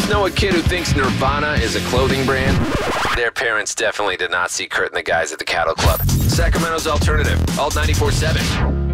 know a kid who thinks Nirvana is a clothing brand? Their parents definitely did not see Kurt and the guys at the Cattle Club. Sacramento's alternative, Alt 94.7.